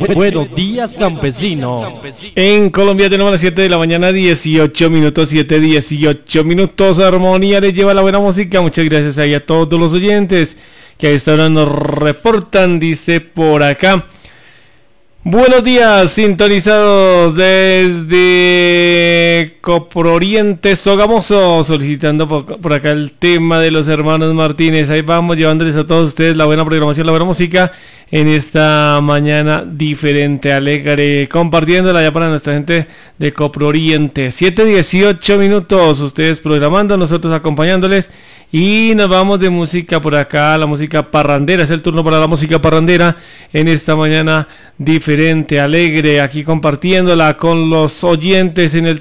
Buenos días, campesino. En Colombia tenemos las 7 de la mañana, 18 minutos, 7:18 minutos. Armonía les lleva la buena música. Muchas gracias ahí a todos los oyentes que a esta hora nos reportan, dice por acá. Buenos días, sintonizados desde Coproriente Sogamoso, solicitando por acá el tema de los hermanos Martínez. Ahí vamos llevándoles a todos ustedes la buena programación, la buena música en esta mañana diferente, alegre, compartiéndola ya para nuestra gente de Coproriente. 7:18 minutos, ustedes programando, nosotros acompañándoles. Y nos vamos de música por acá, la música parrandera, es el turno para la música parrandera en esta mañana diferente, alegre, aquí compartiéndola con los oyentes en el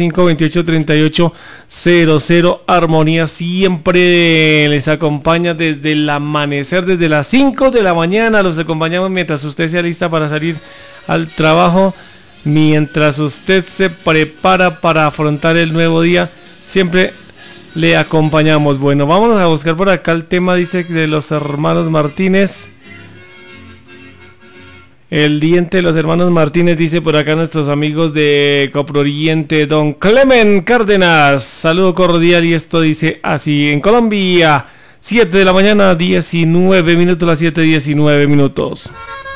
311-528-3800. Armonía siempre les acompaña desde el amanecer, desde las 5 de la mañana, los acompañamos mientras usted se alista para salir al trabajo, mientras usted se prepara para afrontar el nuevo día, siempre le acompañamos. Bueno, vámonos a buscar por acá el tema, dice, de los hermanos Martínez. El diente de los hermanos Martínez, dice por acá nuestros amigos de Coproriente, don Clemen Cárdenas. Saludo cordial y esto dice así, en Colombia, 7 de la mañana, 19 minutos, las 7:19 minutos.